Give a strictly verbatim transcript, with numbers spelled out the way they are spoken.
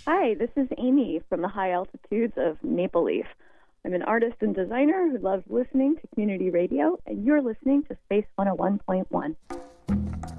Hi, this is Amy from the high altitudes of Maple Leaf. I'm an artist and designer who loves listening to community radio, and you're listening to Space one oh one point one.